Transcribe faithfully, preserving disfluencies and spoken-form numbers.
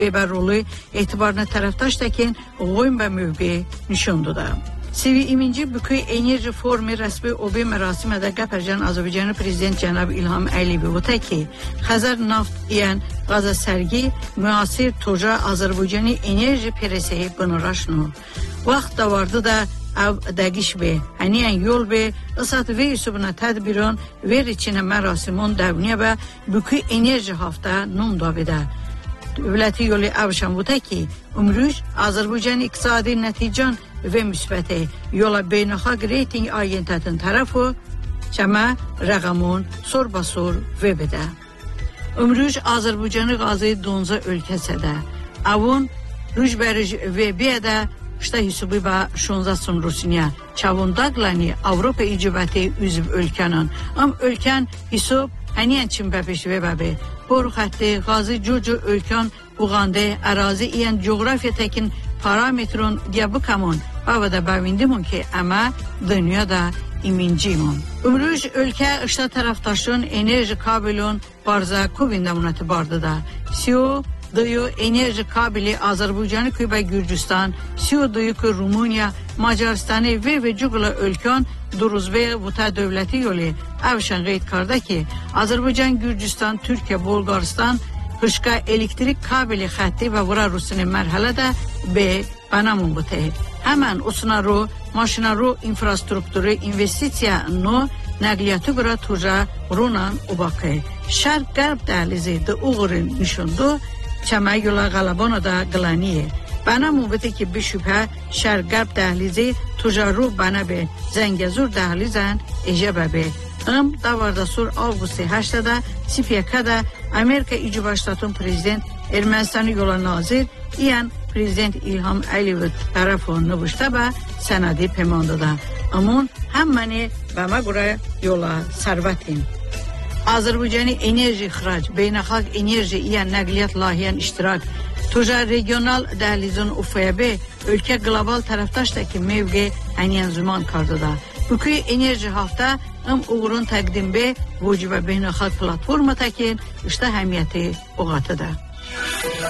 بر روی اعتبارنا طرفداش تکین قویم به موقع نشون داده. سوی ایمینجی بکوی انرژی فرم رسمی اوبی مراسم در گپرجان آذربایجان پرزیدنت جناب ایلهام علیوی بوده که خزر نفت ایان غاز سرگی معاصر توجه آذربایجانی انرژی پرسه بنوراشنو وقت دوارده در او دگیش به هنیان یول به اسات وی سبنا تدبیران وی چین مراسمون دونیه به بکوی انرژی هفته نوم داویده. دولتی یولی اوشان بوده که امروز آذربایجان اقتصادی نتیجان و مثبته یولا بینخواه ریتینگ آینتاتن طرفو چما رقمون سور با سور و بده. امروز آذربایجان غازه دونزه ülkesi ده. اون روش برج و بیاده شته حسابی با شانزده سون روسینیا چاونداگلانی اوروپا ایجابتی üzüb ülkenin. Am ülken حساب هنیان چیم بپیش و ببه. بر خطه غازه جوجو ülken بوغانده اراضی این جغرافیا تکین پارامترون گیا بکمون و da باویندیمون که اما dünyada iminjimon. Umruj ülke işte taraftaşın enerji kabilon barza kubindamunatı bardı da. Siyo diyor enerji kabili Azerbaycan'ı Küba Gürcistan, siyo diyor ki Rumanya, Macaristan'ı ve ve cugla ülken duruzbe buta devleti yolu avşan gayet karda ki Azerbaycan, Gürcistan, Türkiye, Bulgaristan hışka elektrik kabili xatti ve vura Rusya'nın merhalede be banamun bute. Hemen usuna ro, maşina ro infrastrukturu, investisiya no, nagliyatı göre tuja runan ubakı. Şark garb dahlizi de uğurin nişundu, çama yola galabana da glaniye. Banamun bute ki bir şüphe şark garb dahlizi tuja ro bana be zengezur dahlizan ecebe be. Am davarda sur avgusti هشتاد sipiyakada Amerika İcra Ştatın prezident Ermenistan'ı yola nazir iyan prezident İlham Aliyev tarafı nüvuşta ba senadi pemandada. Amun hemmeni bana göre yola servetin. Azerbaycan'ı enerji ihraç, beynelhalk enerji iyan nakliyat lahiyen iştirak, tuja regional dahlizun ufaya ülke global taraftaştaki mevge haniyen zaman kardıda. Bugün enerji hafta ام uğrun təqdim be vücuba beynəlxalq platforma təkin işte həmiyyəti oğatıda.